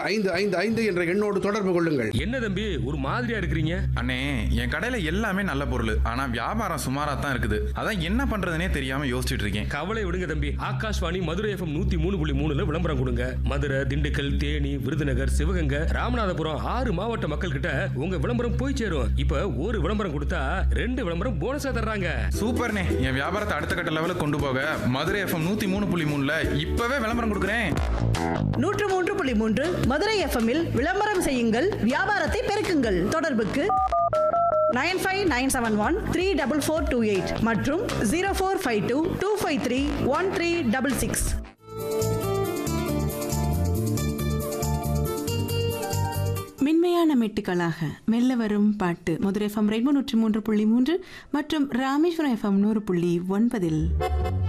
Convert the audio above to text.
647-889-4555 என்ற எண்ணோடு தொடர்பு கொள்ளுங்கள். என்ன தம்பி ஒரு மாதிரியா இருக்கிறீங்க? அண்ணே, என் கடையில எல்லாமே நல்ல பொருள், ஆனா வியாபாரம் சுமாரா தான் இருக்குது. அதான் என்ன பண்றதுனே தெரியாம யோசிச்சுட்டு இருக்கேன். கவலை விடுங்க தம்பி, ஆகாஷ்வாணி மதுரை FM 103.3 விளம்பரம் கொடுங்க. மதுரை, திண்டுக்கல், தேனி, விருதுநகர், சிவகங்கை, ராமநாதபுரம் 6 மாவட்ட மக்கள் கிட்ட உங்க விளம்பரம் போய் சேரும். இப்ப ஒரு விளம்பரம் கொடுத்தா 2 விளம்பரம் போனஸா தர்றாங்க. சூப்பர்ண்ணே, என் வியாபாரத்தை அடுத்த கட்ட லெவலுக்கு கொண்டு போக மதுரை FM 103.3 இப்பவே விளம்பரம் கொடுக்குறேன். 103.3 மதுரை எஃப்எம்மில் விளம்பரம் செய்யுங்கள், வியாபாரத்தை பெருக்குங்கள். தொடர்புக்கு 9597134428 மற்றும் 0452253136. மென்மையான மெட்டுக்களாக மெல்ல வரும் பாட்டு மதுரை FM 103.3 மற்றும் ராமேஸ்வரம் FM 100.9.